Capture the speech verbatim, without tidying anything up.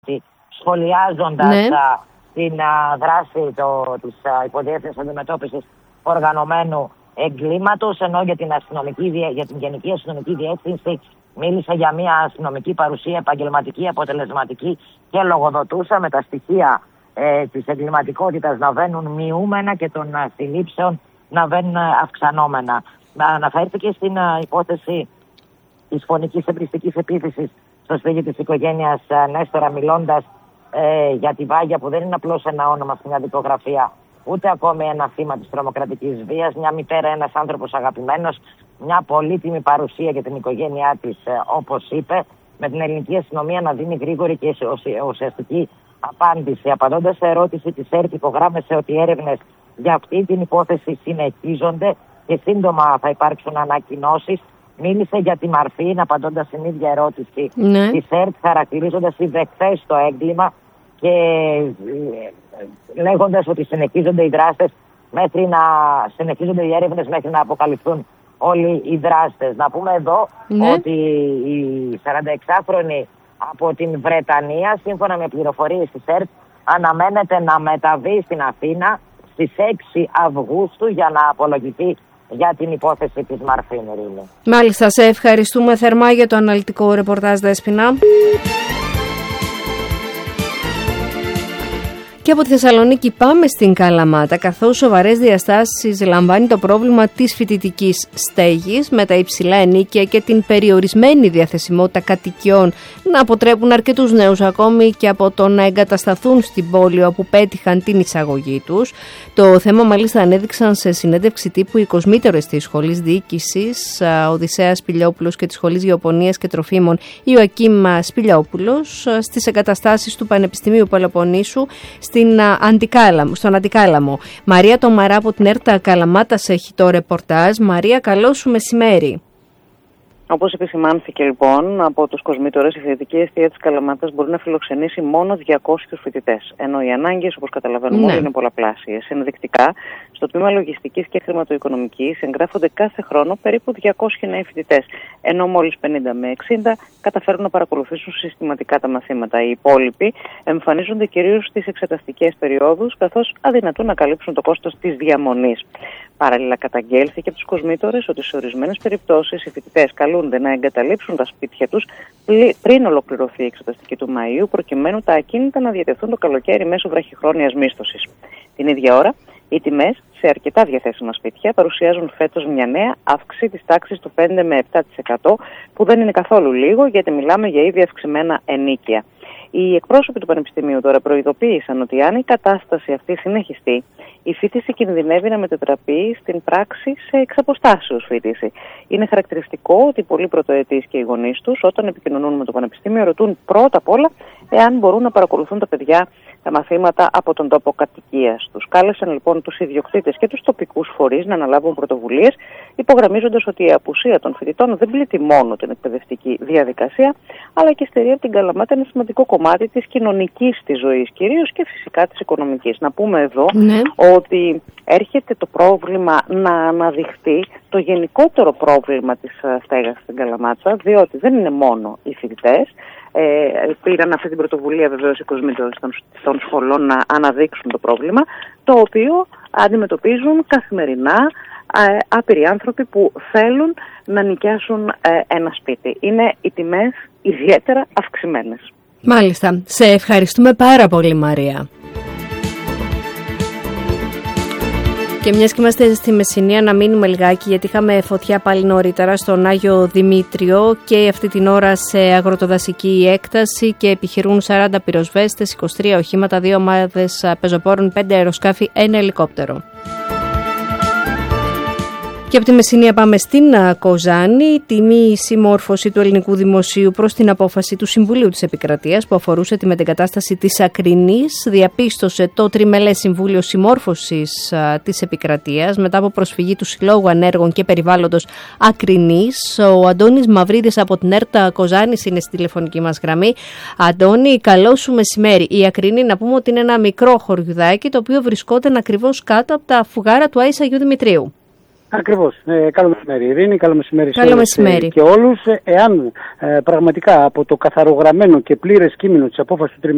σχολιάζοντας ναι. α, την α, δράση το, της Υποδιεύθυνσης Αντιμετώπισης Οργανωμένου Εγκλήματος, ενώ για την, αστυνομική, για την Γενική Αστυνομική Διεύθυνση μίλησε για μια αστυνομική παρουσία επαγγελματική, αποτελεσματική και λογοδοτούσα, με τα στοιχεία ε, της εγκληματικότητας να βαίνουν μειούμενα και των α, συλλήψεων να βαίνουν αυξανόμενα. Να αναφέρθηκε στην α, υπόθεση της φωνικής εμπριστικής επίθεσης στο σπίτι της οικογένειας Νέστορα, μιλώντας ε, για τη Βάγια, που δεν είναι απλώς ένα όνομα στην δικογραφία, ούτε ακόμη ένα θύμα της τρομοκρατικής βίας, μια μητέρα, ένας άνθρωπος αγαπημένος, μια πολύτιμη παρουσία για την οικογένειά της, ε, όπως είπε, με την ελληνική αστυνομία να δίνει γρήγορη και ουσιαστική απάντηση. Απαντώντας σε ερώτηση της ΕΡΤ, υπογράμμισε ότι οι έρευνες για αυτή την υπόθεση συνεχίζονται και σύντομα θα υπάρξουν ανακοινώσεις. Μίλησε για τη Μαρφίν, απαντώντας στην ίδια ερώτηση ναι. της ΕΡΤ, χαρακτηρίζοντας ιδεχθές το έγκλημα και λέγοντας ότι συνεχίζονται οι δράστες μέχρι να συνεχίζονται οι έρευνες μέχρι να αποκαλυφθούν όλοι οι δράστες. Να πούμε εδώ ναι. ότι η σαρανταεξάχρονη από την Βρετανία, σύμφωνα με πληροφορίες της ΕΡΤ, αναμένεται να μεταβεί στην Αθήνα στις έξι Αυγούστου για να απολογηθεί για την υπόθεση της Μαρφίν, Ειρήνη. Μάλιστα, σε ευχαριστούμε θερμά για το αναλυτικό ρεπορτάζ, Δέσποινα. Και από τη Θεσσαλονίκη πάμε στην Καλαμάτα, καθώς σοβαρές διαστάσεις λαμβάνει το πρόβλημα της φοιτητικής στέγης, με τα υψηλά ενοίκια και την περιορισμένη διαθεσιμότητα κατοικιών να αποτρέπουν αρκετούς νέους ακόμη και από το να εγκατασταθούν στην πόλη όπου πέτυχαν την εισαγωγή τους. Το θέμα μάλιστα ανέδειξαν σε συνέντευξη τύπου οι κοσμήτερες της Σχολής Διοίκησης Οδυσσέας Σπηλιόπουλος και της Σχολής Γεωπονίας και Τροφίμων Ιωακίμ Σπηλιόπουλος στις εγκαταστάσεις του Πανεπιστημίου Πελοποννήσου στην Αντικάλαμο, στον Αντικάλαμο. Μαρία Τομαρά από την ΕΡΤΑ Καλαμάτας έχει το ρεπορτάζ. Μαρία, καλό σου μεσημέρι. Όπως επισημάνθηκε λοιπόν από τους κοσμήτορες, η φοιτητική εστία της Καλαμάτας μπορεί να φιλοξενήσει μόνο διακόσιους φοιτητές. Ενώ οι ανάγκες, όπως καταλαβαίνουμε, ναι. όλοι είναι πολλαπλάσιες. Ενδεικτικά, στο τμήμα λογιστικής και χρηματοοικονομικής εγγράφονται κάθε χρόνο περίπου διακόσιοι νέοι φοιτητές. Ενώ μόλις πενήντα με εξήντα καταφέρουν να παρακολουθήσουν συστηματικά τα μαθήματα. Οι υπόλοιποι εμφανίζονται κυρίως στις εξεταστικές περιόδους, καθώς αδυνατούν να καλύψουν το κόστος της διαμονής. Παράλληλα, καταγγέλθηκε από τους κοσμήτορες ότι σε ορισμένες περιπτώσεις οι φοιτητές καλούνται να εγκαταλείψουν τα σπίτια τους πριν ολοκληρωθεί η εξεταστική του Μαΐου, προκειμένου τα ακίνητα να διατεθούν το καλοκαίρι μέσω βραχυχρόνιας μίσθωσης. Την ίδια ώρα, οι τιμές σε αρκετά διαθέσιμα σπίτια παρουσιάζουν φέτος μια νέα αύξηση της τάξης του πέντε με επτά τοις εκατό, που δεν είναι καθόλου λίγο, γιατί μιλάμε για ήδη αυξημένα ενοίκια. Οι εκπρόσωποι του Πανεπιστημίου τώρα προειδοποίησαν ότι αν η κατάσταση αυτή συνεχιστεί, η φοιτηση κινδυνεύει να μετατραπεί στην πράξη σε εξαποστάσεως φοιτηση. Είναι χαρακτηριστικό ότι πολλοί πρωτοετής και οι γονείς τους, όταν επικοινωνούν με το Πανεπιστήμιο, ρωτούν πρώτα απ' όλα εάν μπορούν να παρακολουθούν τα παιδιά τα μαθήματα από τον τόπο κατοικίας τους. Κάλεσαν λοιπόν τους ιδιοκτήτες και τους τοπικούς φορείς να αναλάβουν πρωτοβουλίες, υπογραμμίζοντας ότι η απουσία των φοιτητών δεν πλήττει μόνο την εκπαιδευτική διαδικασία, αλλά και στερεί από την Καλαμάτα ένα σημαντικό κομμάτι της κοινωνικής της ζωής, κυρίως και φυσικά της οικονομικής. Να πούμε εδώ ναι. ότι έρχεται το πρόβλημα να αναδειχθεί το γενικότερο πρόβλημα της στέγας στην Καλαμάτα, διότι δεν είναι μόνο οι φοιτητές. Ε, πήραν αυτή την πρωτοβουλία βεβαίως οι κοσμήτορες των, των σχολών να αναδείξουν το πρόβλημα, το οποίο αντιμετωπίζουν καθημερινά ε, άπειροι άνθρωποι που θέλουν να νοικιάσουν ε, ένα σπίτι. Είναι οι τιμές ιδιαίτερα αυξημένες. Μάλιστα. Σε ευχαριστούμε πάρα πολύ, Μαρία. Και μιας και είμαστε στη Μεσσηνία, να μείνουμε λιγάκι, γιατί είχαμε φωτιά πάλι νωρίτερα στον Άγιο Δημήτριο και αυτή την ώρα σε αγροτοδασική έκταση και επιχειρούν σαράντα πυροσβέστες, είκοσι τρία οχήματα, δύο ομάδες πεζοπόρων, πέντε αεροσκάφη, ένα ελικόπτερο. Και από τη Μεσσηνία πάμε στην Κοζάνη. Τη μη συμμόρφωση του ελληνικού δημοσίου προς την απόφαση του Συμβουλίου της Επικρατείας που αφορούσε τη μετεγκατάσταση της Ακρινής διαπίστωσε το Τριμελές Συμβούλιο Συμμόρφωσης της Επικρατείας μετά από προσφυγή του Συλλόγου Ανέργων και Περιβάλλοντος Ακρινής. Ο Αντώνης Μαυρίδης από την ΕΡΤΑ Κοζάνης είναι στη τηλεφωνική μας γραμμή. Αντώνη, καλό σου μεσημέρι. Η Ακρινή, να πούμε ότι είναι ένα μικρό χωριουδάκι το οποίο βρισκόταν ακριβώς κάτω από τα φουγάρα του Άης Αγίου Δημητρίου. Ακριβώς. Ε, καλό μεσημέρι, Ειρήνη. Καλό μεσημέρι καλό σε μεσημέρι. και όλους. Εάν ε, πραγματικά από το καθαρογραμμένο και πλήρες κείμενο της απόφασης του